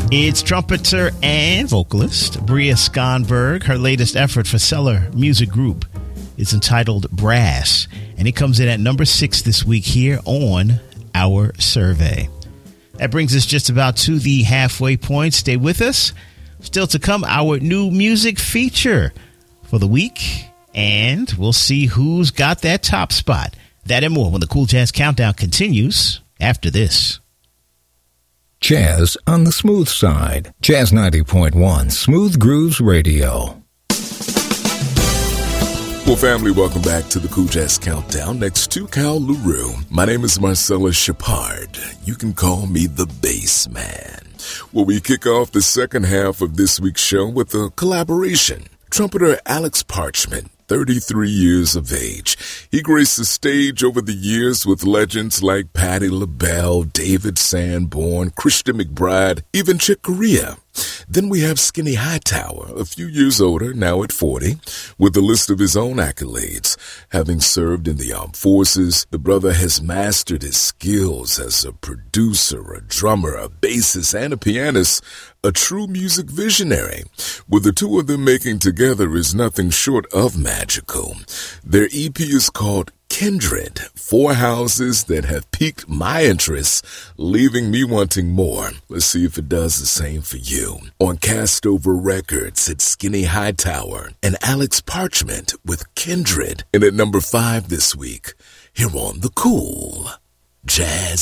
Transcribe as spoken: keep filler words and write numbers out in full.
It's trumpeter and vocalist Bria Skonberg. Her latest effort for Cellar Music Group is entitled Brass, and it comes in at number six this week here on our survey. That brings us just about to the halfway point. Stay with us. Still to come, our new music feature for the week, and we'll see who's got that top spot. That and more when the Cool Jazz Countdown continues after this. Jazz on the smooth side. Jazz ninety point one, Smooth Grooves Radio. Well, family, welcome back to the Cool Jazz Countdown next to Cal LaRue. My name is Marcellus Shepard. You can call me the Bass Man. Well, we kick off the second half of this week's show with a collaboration. Trumpeter Alex Parchment, thirty-three years of age. He graced the stage over the years with legends like Patti LaBelle, David Sanborn, Christian McBride, even Chick Corea. Then we have Skinny Hightower, a few years older, now at forty, with a list of his own accolades. Having served in the armed forces, the brother has mastered his skills as a producer, a drummer, a bassist, and a pianist, a true music visionary. With the two of them making together is nothing short of magical. Their E P is called Kindred, four houses that have piqued my interest, leaving me wanting more. Let's see if it does the same for you. On Castover Records, it's Skinny Hightower and Alex Parchment with Kindred. And at number five this week, here on the Cool Jazz